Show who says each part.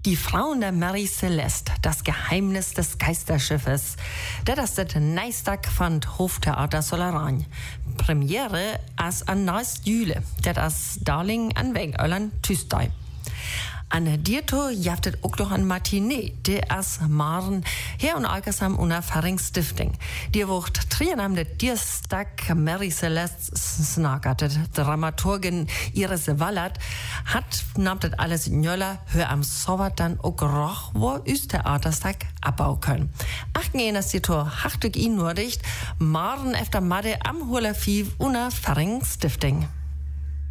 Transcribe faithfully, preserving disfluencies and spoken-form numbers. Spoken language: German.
Speaker 1: Die Frauen der Mary Celeste, das Geheimnis des Geisterschiffes. Das ist das Neistag von Hoftheater Solaran. Premiere als an neust Jule, das ist Darling an Wegöllern Tüstei. An Dierto jaftet auch noch an Matinee, der as Maren her und alkesam una Stifting. Die wucht trien am de Dienstag Mary Celeste snagatet. Dramaturgin Iris Wallert hat namtet alles in Jöller, hör am Sowat dann auch roch, wo üs Theaterstag abbau können. Achten gehen das die Tor hachtig ihn nur dicht, Maren efter Made am Hula Fiv una Stifting.